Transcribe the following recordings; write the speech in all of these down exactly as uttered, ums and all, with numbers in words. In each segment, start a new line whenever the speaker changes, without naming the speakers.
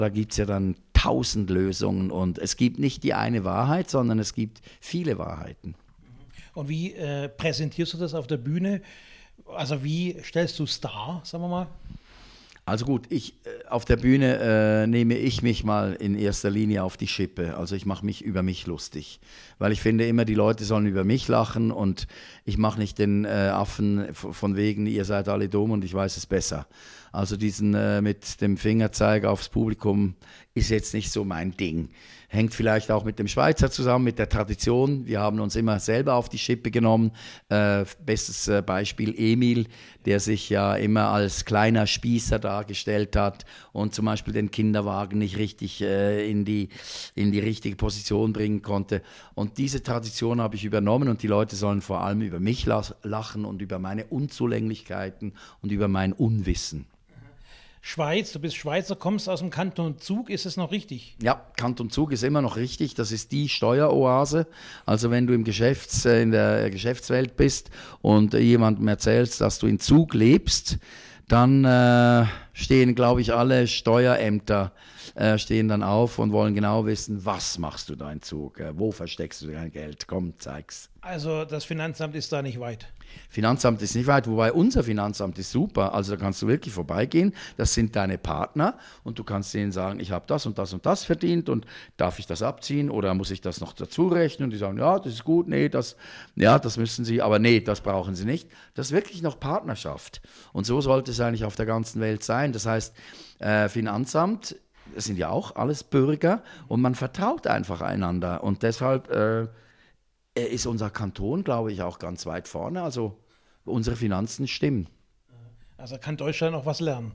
Da gibt es ja dann tausend Lösungen und es gibt nicht die eine Wahrheit, sondern es gibt viele Wahrheiten.
Und wie äh, präsentierst du das auf der Bühne? Also wie stellst du es dar, sagen wir mal?
Also gut, ich, äh, auf der Bühne äh, nehme ich mich mal in erster Linie auf die Schippe. Also ich mache mich über mich lustig, weil ich finde immer, die Leute sollen über mich lachen und ich mache nicht den äh, Affen von wegen, ihr seid alle dumm und ich weiß es besser. Also diesen äh, mit dem Fingerzeiger aufs Publikum ist jetzt nicht so mein Ding. Hängt vielleicht auch mit dem Schweizer zusammen, mit der Tradition. Wir haben uns immer selber auf die Schippe genommen. Äh, bestes äh, Beispiel Emil, der sich ja immer als kleiner Spießer dargestellt hat und zum Beispiel den Kinderwagen nicht richtig äh, in die, in die richtige Position bringen konnte. Und diese Tradition habe ich übernommen und die Leute sollen vor allem über mich lachen und über meine Unzulänglichkeiten und über mein Unwissen.
Schweiz, du bist Schweizer, kommst aus dem Kanton Zug, ist es noch richtig?
Ja, Kanton Zug ist immer noch richtig. Das ist die Steueroase. Also wenn du im Geschäfts-, in der Geschäftswelt bist und jemandem erzählst, dass du in Zug lebst, dann äh, stehen, glaube ich, alle Steuerämter äh, stehen dann auf und wollen genau wissen, was machst du da in Zug? Äh, wo versteckst du dein Geld? Komm, zeig's.
Also das Finanzamt ist da nicht weit?
Finanzamt ist nicht weit, wobei unser Finanzamt ist super. Also da kannst du wirklich vorbeigehen. Das sind deine Partner und du kannst denen sagen, ich habe das und das und das verdient und darf ich das abziehen oder muss ich das noch dazu rechnen? Und die sagen, ja, das ist gut, nee, das, ja, das müssen sie, aber nee, das brauchen sie nicht. Das ist wirklich noch Partnerschaft. Und so sollte es eigentlich auf der ganzen Welt sein. Das heißt, äh, Finanzamt, das sind ja auch alles Bürger und man vertraut einfach einander und deshalb äh, ist unser Kanton, glaube ich, auch ganz weit vorne. Also unsere Finanzen stimmen.
Also kann Deutschland auch was lernen?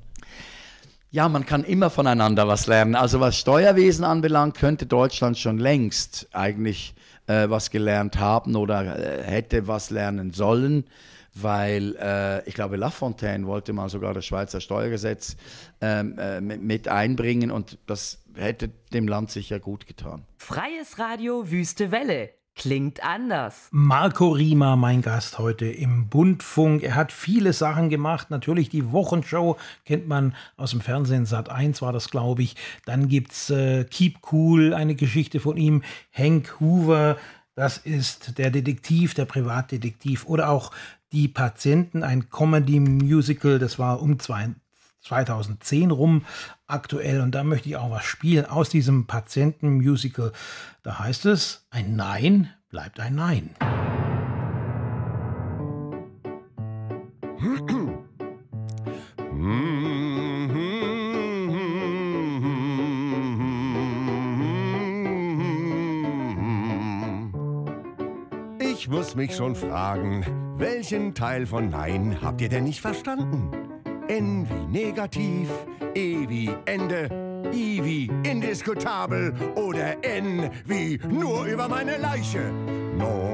Ja, man kann immer voneinander was lernen. Also was Steuerwesen anbelangt, könnte Deutschland schon längst eigentlich äh, was gelernt haben oder äh, hätte was lernen sollen, weil äh, ich glaube, Lafontaine wollte mal sogar das Schweizer Steuergesetz ähm, äh, mit einbringen und das hätte dem Land sicher gut getan.
Freies Radio Wüste Welle. Klingt anders.
Marco Riemer, mein Gast heute im Bundfunk. Er hat viele Sachen gemacht. Natürlich die Wochenshow kennt man aus dem Fernsehen. Sat eins war das, glaube ich. Dann gibt's äh, Keep Cool, eine Geschichte von ihm. Hank Hoover, das ist der Detektiv, der Privatdetektiv. Oder auch Die Patienten, ein Comedy-Musical. Das war um zweitausendzehn rum aktuell. Und da möchte ich auch was spielen aus diesem Patienten-Musical. Da heißt es, ein Nein bleibt ein Nein.
Ich muss mich schon fragen, welchen Teil von Nein habt ihr denn nicht verstanden? N wie negativ, E wie Ende, I wie indiskutabel oder N wie nur über meine Leiche. No.